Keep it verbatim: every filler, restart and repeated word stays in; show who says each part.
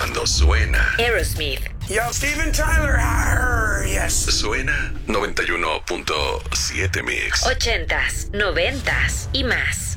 Speaker 1: cuando suena
Speaker 2: Aerosmith.
Speaker 3: Yo, Steven Tyler, arr, yes.
Speaker 1: Suena noventa y uno punto siete Mix.
Speaker 2: Ochentas, noventas y más.